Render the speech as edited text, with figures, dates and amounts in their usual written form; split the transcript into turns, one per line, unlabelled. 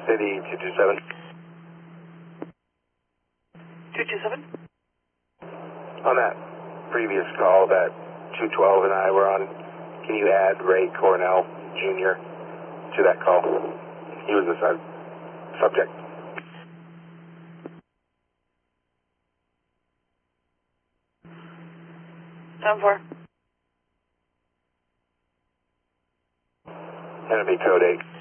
City 227.
227?
On that previous call that 212 and I were on, can you add Ray Cornell Jr. to that call? He was the subject.
10-4.
Enemy code 8.